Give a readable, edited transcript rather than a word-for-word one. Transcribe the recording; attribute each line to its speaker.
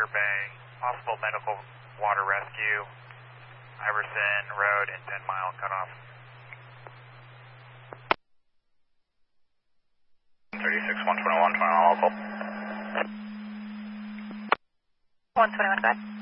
Speaker 1: Clear Bay, possible medical water rescue, Iverson Road and 10 Mile cutoff.
Speaker 2: 36, 121, 20 local.
Speaker 3: 121, go ahead.